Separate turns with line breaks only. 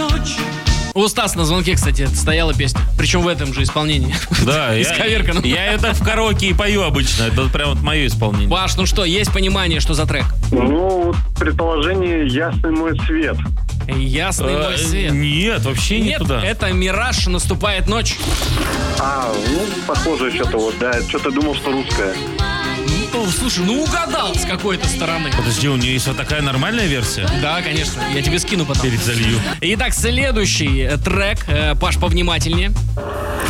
У Стаса на звонке, кстати, стояла песня. Причем в этом же исполнении.
Да,
Исковерканном.
я это в караоке и пою обычно. Это прям вот мое исполнение.
Паш, ну что, есть понимание, что за трек?
Ну, предположение «Ясный мой свет».
Ясный мой свет.
Нет, вообще не
Нет,
туда.
это «Мираж», «Наступает ночь».
Ну, похоже что-то вот, да. Что-то думал, что русское.
Ну, слушай, угадал с какой-то стороны.
Подожди, у нее есть вот такая нормальная версия?
Да, конечно, я тебе скину потом.
Перезалью.
Итак, следующий трек. Паш, повнимательнее.